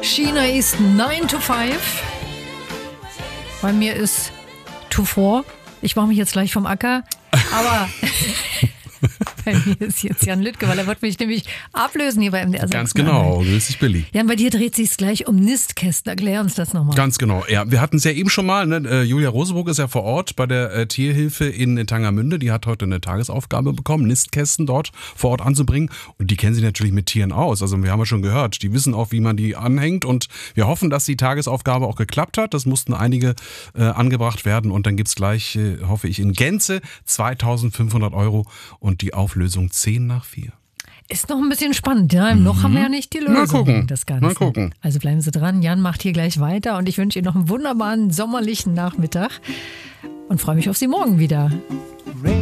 China ist 9 to 5. Bei mir ist to 4. Ich mache mich jetzt gleich vom Acker, aber bei mir ist jetzt Jan Lüttke, weil er wird mich nämlich ablösen hier bei MDR. Ganz genau, grüß dich, Billy. Jan, bei dir dreht sich's gleich um Nistkästen. Erklär uns das nochmal. Ganz genau, ja. Wir hatten es ja eben schon mal, ne? Julia Roseburg ist ja vor Ort bei der Tierhilfe in Tangermünde. Die hat heute eine Tagesaufgabe bekommen, Nistkästen dort vor Ort anzubringen. Und die kennen sich natürlich mit Tieren aus. Also wir haben ja schon gehört, die wissen auch, wie man die anhängt. Und wir hoffen, dass die Tagesaufgabe auch geklappt hat. Das mussten einige angebracht werden. Und dann gibt's gleich, hoffe ich, in Gänze 2.500 € und die Auflösung 10 nach 4. Ist noch ein bisschen spannend, ja. Noch haben wir ja nicht die Lösung. Mal gucken. Das Ganze. Mal gucken. Also bleiben Sie dran. Jan macht hier gleich weiter und ich wünsche Ihnen noch einen wunderbaren sommerlichen Nachmittag und freue mich auf Sie morgen wieder.